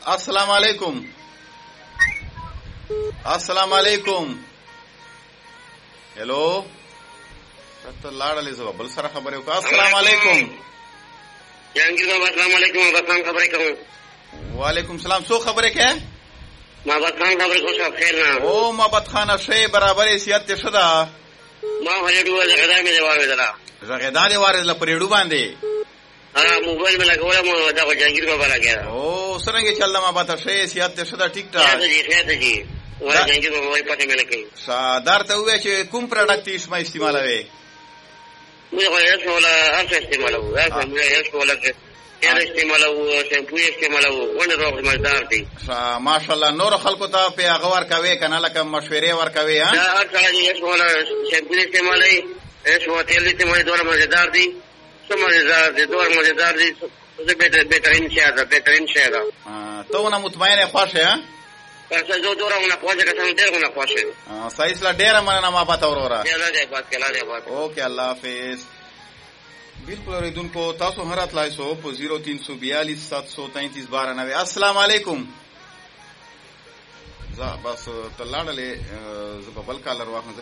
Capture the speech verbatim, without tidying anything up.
السلام علیکم السلام علیکم هلو ته لاړلې زه بل سره خبرې وکړم. السلام علیکم جهانگیر بابا السلام علیکم. محبت خان خبرې کوم. وعلیکم السلام. څو خبرې کې محبت خان خبرې کوم. صاحب خیر نه او محبت خان شی برابرې سیادت ته شدا ما هلډو زغدا مې دیوار ودلا زغدا دی واره ل پرېډو باندې ها موبایل مې لګولم او دا جهانگیر بابا لګیا. او څنګه چل ما پته شی سیادت ته شدا ټیک ټاک. خیر دی خیر دی وای جهانگیر بابا وای پته مې نه کوي. سادار ته وې چې کوم پروډکټ یې اسما استعمالوي؟ موږ غواړو چې ولا هر څه استعمالو. هر څه یې ولا یا استعمالو شیمپو استعمالو ونه روغ مزدار دي. ماشاءالله. نور خلکو ته په هغه ور کوي کنه لکه مشورې ور کوي. ها دا هر څه یې ولا شیمپو استعمالي ایسو تیل استعمالي دوه مزدار دي. څه مزدار دي دوه مزدار دي. څه به بهترین شي دا بهترین شي دا. ته ونه مطمئنه خوښه؟ ها تاسو جو دوره ونه خوښه کسان ډیر ونه خوښه. صحیح لا ډیر مننه ما پته اورورا. الله دې بات کلا دې بات. اوکے الله حافظ. بالکل اوریدونکو تاسو هر اتلای سو په زیرو تین سو بیالیس سات سو تینتیس بارانوے. السلام علیکم. زه بس تلاړلې زه په بل کالر واخم.